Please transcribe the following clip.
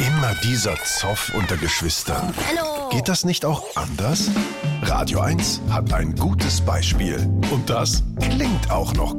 Immer dieser Zoff unter Geschwistern. Hallo. Geht das nicht auch anders? Radio 1 hat ein gutes Beispiel. Und das klingt auch noch